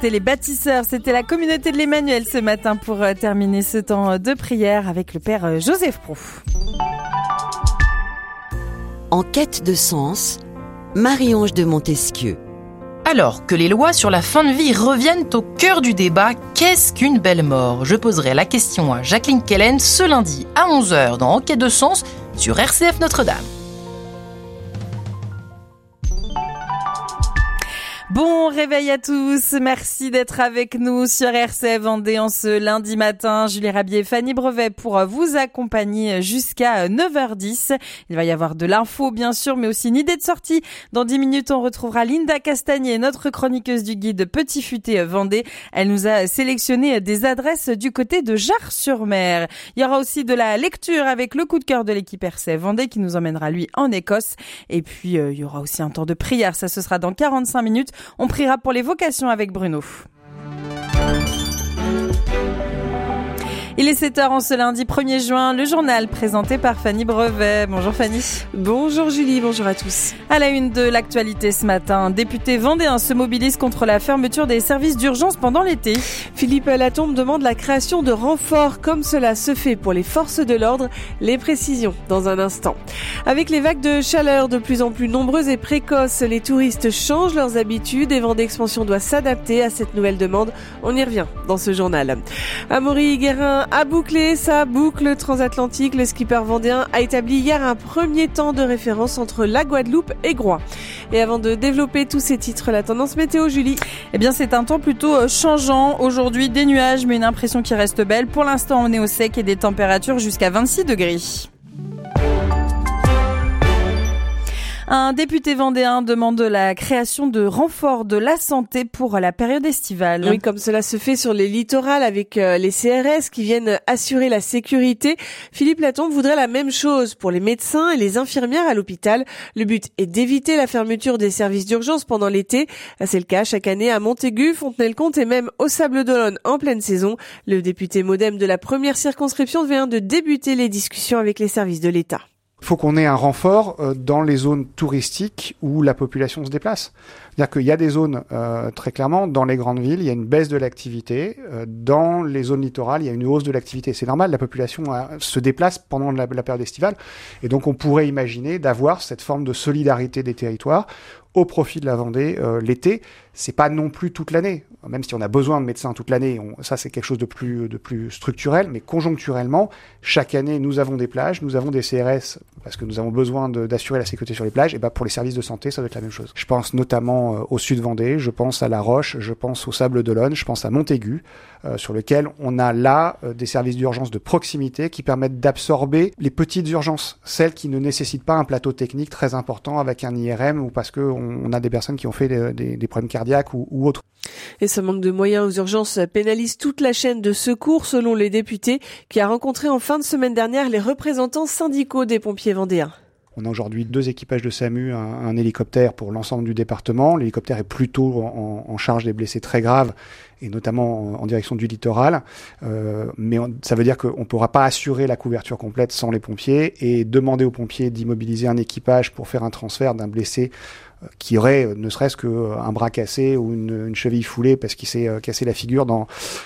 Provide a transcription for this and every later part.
C'était les bâtisseurs, c'était la communauté de l'Emmanuel ce matin pour terminer ce temps de prière avec le Père Joseph Pro. En quête de sens, Marie-Ange de Montesquieu. Alors que les lois sur la fin de vie reviennent au cœur du débat, qu'est-ce qu'une belle mort ? Je poserai la question à Jacqueline Kellen ce lundi à 11h dans En quête de sens sur RCF Notre-Dame. Bon réveil à tous, merci d'être avec nous sur RCF Vendée en ce lundi matin. Julie Rabier et Fanny Brevet pour vous accompagner jusqu'à 9h10. Il va y avoir de l'info bien sûr, mais aussi une idée de sortie. Dans 10 minutes, on retrouvera Linda Castagnier, notre chroniqueuse du guide Petit Futé Vendée. Elle nous a sélectionné des adresses du côté de Jars-sur-Mer. Il y aura aussi de la lecture avec le coup de cœur de l'équipe RCF Vendée qui nous emmènera lui en Écosse. Et puis, il y aura aussi un temps de prière, ça ce sera dans 45 minutes. On priera pour les vocations avec Bruno. Il est 7h en ce lundi 1er juin, le journal présenté par Fanny Brevet. Bonjour Fanny. Bonjour Julie, bonjour à tous. À la une de l'actualité ce matin, un député vendéen se mobilise contre la fermeture des services d'urgence pendant l'été. Philippe Latombe demande la création de renforts comme cela se fait pour les forces de l'ordre. Les précisions dans un instant. Avec les vagues de chaleur de plus en plus nombreuses et précoces, les touristes changent leurs habitudes et Vendée Expansion doit s'adapter à cette nouvelle demande. On y revient dans ce journal. Amaury Guérin a bouclé sa boucle transatlantique. Le skipper vendéen a établi hier un premier temps de référence entre la Guadeloupe et Groix. Et avant de développer tous ces titres, la tendance météo, Julie. Eh bien, c'est un temps plutôt changeant. Aujourd'hui, des nuages, mais une impression qui reste belle. Pour l'instant, on est au sec et des températures jusqu'à 26 degrés. Un député vendéen demande la création de renforts de la santé pour la période estivale. Oui, comme cela se fait sur les littorales avec les CRS qui viennent assurer la sécurité. Philippe Latombe voudrait la même chose pour les médecins et les infirmières à l'hôpital. Le but est d'éviter la fermeture des services d'urgence pendant l'été. C'est le cas chaque année à Montaigu, Fontenay-le-Comte et même au Sables-d'Olonne en pleine saison. Le député MoDem de la première circonscription vient de débuter les discussions avec les services de l'État. Il faut qu'on ait un renfort dans les zones touristiques où la population se déplace. C'est-à-dire qu'il y a des zones, très clairement, dans les grandes villes, il y a une baisse de l'activité. Dans les zones littorales, il y a une hausse de l'activité. C'est normal, la population se déplace pendant la période estivale. Et donc, on pourrait imaginer d'avoir cette forme de solidarité des territoires au profit de la Vendée l'été. C'est pas non plus toute l'année, même si on a besoin de médecins toute l'année. Ça, c'est quelque chose de plus structurel, mais conjoncturellement, chaque année, nous avons des plages, nous avons des CRS, parce que nous avons besoin d'assurer la sécurité sur les plages. Et pour les services de santé, ça doit être la même chose. Je pense notamment au sud Vendée, je pense à La Roche, je pense au Sables-d'Olonne, je pense à Montaigu, sur lequel on a là des services d'urgence de proximité qui permettent d'absorber les petites urgences, celles qui ne nécessitent pas un plateau technique très important avec un IRM ou parce qu'on a des personnes qui ont fait des problèmes cardiaques ou autres. Et ce manque de moyens aux urgences pénalise toute la chaîne de secours selon les députés qui a rencontré en fin de semaine dernière les représentants syndicaux des pompiers vendéens. On a aujourd'hui 2 équipages de SAMU, un hélicoptère pour l'ensemble du département. L'hélicoptère est plutôt en charge des blessés très graves et notamment en direction du littoral. Mais ça veut dire qu'on ne pourra pas assurer la couverture complète sans les pompiers et demander aux pompiers d'immobiliser un équipage pour faire un transfert d'un blessé qui aurait ne serait-ce qu'un bras cassé ou une cheville foulée parce qu'il s'est cassé la figure dans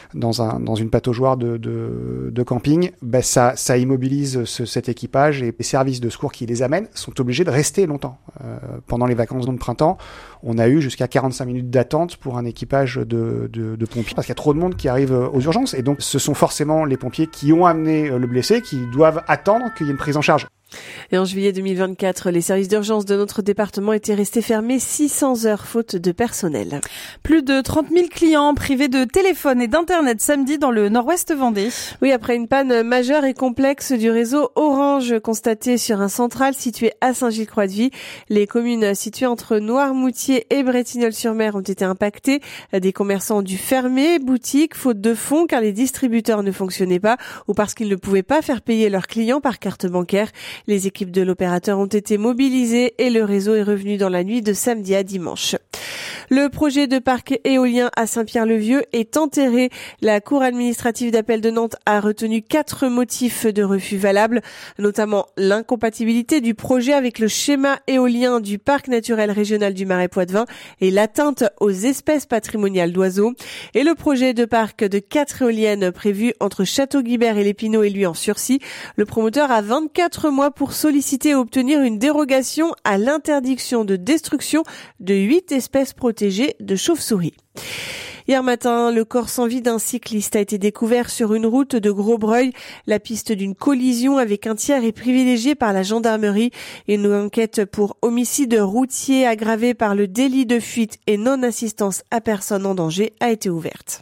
une pataugeoire de camping, ça immobilise cet équipage et les services de secours qui les amènent sont obligés de rester longtemps. Pendant les vacances de printemps, on a eu jusqu'à 45 minutes d'attente pour un équipage de pompiers parce qu'il y a trop de monde qui arrive aux urgences et donc ce sont forcément les pompiers qui ont amené le blessé qui doivent attendre qu'il y ait une prise en charge. Et en juillet 2024, les services d'urgence de notre département étaient restés fermés 600 heures faute de personnel. Plus de 30 000 clients privés de téléphone et d'internet samedi dans le nord-ouest Vendée. Oui, après une panne majeure et complexe du réseau Orange constatée sur un central situé à Saint-Gilles-Croix-de-Vie. Les communes situées entre Noirmoutier et Bretignolles-sur-Mer ont été impactées. Des commerçants ont dû fermer boutiques faute de fonds car les distributeurs ne fonctionnaient pas ou parce qu'ils ne pouvaient pas faire payer leurs clients par carte bancaire. Les équipes de l'opérateur ont été mobilisées et le réseau est revenu dans la nuit de samedi à dimanche. Le projet de parc éolien à Saint-Pierre-le-Vieux est enterré. La Cour administrative d'appel de Nantes a retenu 4 motifs de refus valables, notamment l'incompatibilité du projet avec le schéma éolien du parc naturel régional du Marais Poitevin et l'atteinte aux espèces patrimoniales d'oiseaux. Et le projet de parc de 4 éoliennes prévu entre Château-Guibert et l'Épinot est lui en sursis. Le promoteur a 24 mois pour solliciter et obtenir une dérogation à l'interdiction de destruction de 8 espèces protégées de chauves-souris. Hier matin, le corps sans vie d'un cycliste a été découvert sur une route de Grosbreuil. La piste d'une collision avec un tiers est privilégiée par la gendarmerie. Une enquête pour homicide routier aggravé par le délit de fuite et non-assistance à personne en danger a été ouverte.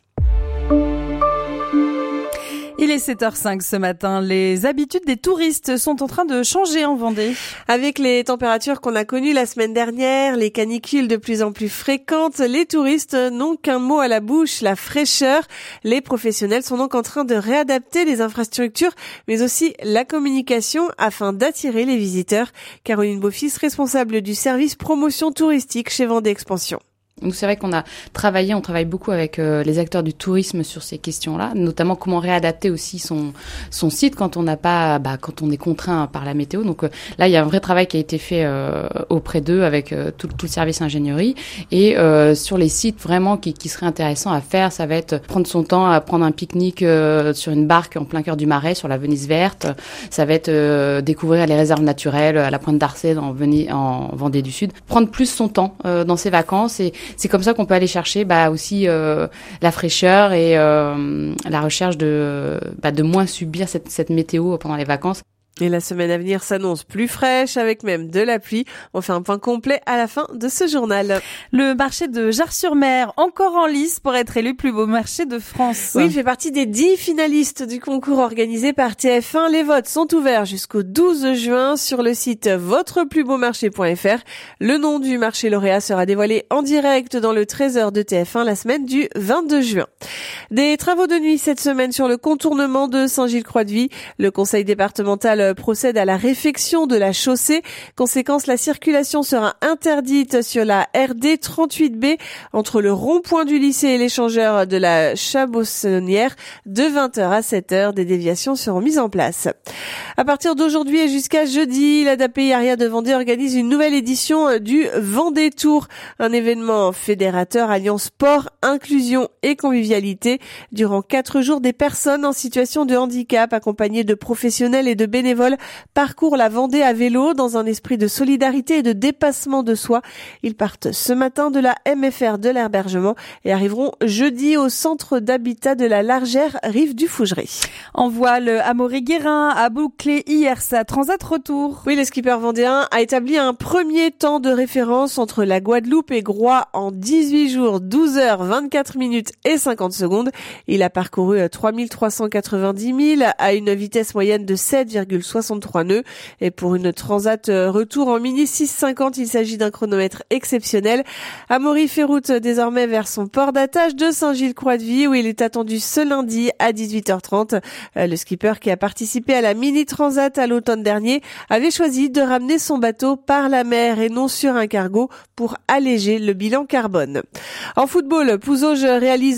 Il est 7h05 ce matin. Les habitudes des touristes sont en train de changer en Vendée. Avec les températures qu'on a connues la semaine dernière, les canicules de plus en plus fréquentes, les touristes n'ont qu'un mot à la bouche, la fraîcheur. Les professionnels sont donc en train de réadapter les infrastructures, mais aussi la communication afin d'attirer les visiteurs. Caroline Beaufils, responsable du service promotion touristique chez Vendée Expansion. Donc c'est vrai qu'on on travaille beaucoup avec les acteurs du tourisme sur ces questions-là, notamment comment réadapter aussi son site quand on n'a pas, quand on est contraint par la météo. Donc là, il y a un vrai travail qui a été fait auprès d'eux avec tout le service ingénierie. Et sur les sites vraiment qui seraient intéressants à faire, ça va être prendre son temps à prendre un pique-nique sur une barque en plein cœur du Marais, sur la Venise verte. Ça va être découvrir les réserves naturelles à la Pointe d'Arcet en Vendée du Sud. Prendre plus son temps dans ses vacances et c'est comme ça qu'on peut aller chercher aussi la fraîcheur et la recherche de moins subir cette météo pendant les vacances. Et la semaine à venir s'annonce plus fraîche avec même de la pluie. On fait un point complet à la fin de ce journal. Le marché de Jars-sur-Mer, encore en lice pour être élu plus beau marché de France. Oui, il fait partie des 10 finalistes du concours organisé par TF1. Les votes sont ouverts jusqu'au 12 juin sur le site votreplusbeaumarché.fr. Le nom du marché lauréat sera dévoilé en direct dans le 13h de TF1 la semaine du 22 juin. Des travaux de nuit cette semaine sur le contournement de Saint-Gilles-Croix-de-Vie. Le conseil départemental procède à la réfection de la chaussée. Conséquence, la circulation sera interdite sur la RD 38B entre le rond-point du lycée et l'échangeur de la Chabossonnière de 20h à 7h. Des déviations seront mises en place. À partir d'aujourd'hui et jusqu'à jeudi, l'ADAPI Aria de Vendée organise une nouvelle édition du Vendée Tour, un événement fédérateur alliant sport, inclusion et convivialité. Durant 4 jours, des personnes en situation de handicap accompagnées de professionnels et de bénévoles parcourent la Vendée à vélo dans un esprit de solidarité et de dépassement de soi. Ils partent ce matin de la MFR de l'Herbergement et arriveront jeudi au centre d'habitat de la Largère, rive du Fougeray. En voile, Amaury-Guérin a bouclé hier sa transat retour. Oui, le skipper vendéen a établi un premier temps de référence entre la Guadeloupe et Groix en 18 jours, 12 heures, 24 minutes et 50 secondes. Il a parcouru 3390 000 à une vitesse moyenne de 7,63 nœuds. Et pour une transat retour en mini 650, il s'agit d'un chronomètre exceptionnel. Amaury fait route désormais vers son port d'attache de Saint-Gilles-Croix-de-Vie où il est attendu ce lundi à 18h30. Le skipper qui a participé à la mini transat à l'automne dernier avait choisi de ramener son bateau par la mer et non sur un cargo pour alléger le bilan carbone. En football, Pouzauges réalise